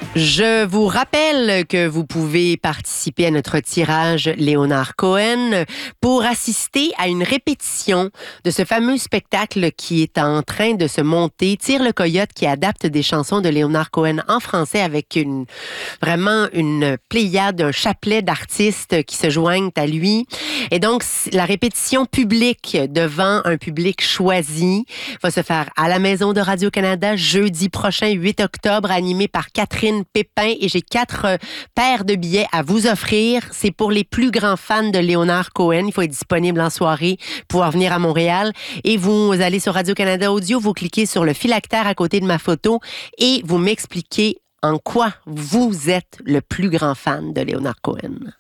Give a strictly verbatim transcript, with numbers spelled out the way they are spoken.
Je vous rappelle que vous pouvez participer à notre tirage Léonard Cohen pour assister à une répétition de ce fameux spectacle qui est en train de se monter, Tire le Coyote, qui adapte des chansons de Léonard Cohen en français avec une vraiment une pléiade, un chapelet d'artistes qui se joignent à lui. Et donc, la répétition publique devant un public choisi va se faire à la Maison de Radio-Canada jeudi prochain, huit octobre, animée par Catherine Pépin, et j'ai quatre euh, paires de billets à vous offrir. C'est pour les plus grands fans de Léonard Cohen. Il faut être disponible en soirée, pouvoir venir à Montréal. Et vous allez sur Radio-Canada Audio, vous cliquez sur le phylactère à côté de ma photo et vous m'expliquez en quoi vous êtes le plus grand fan de Léonard Cohen.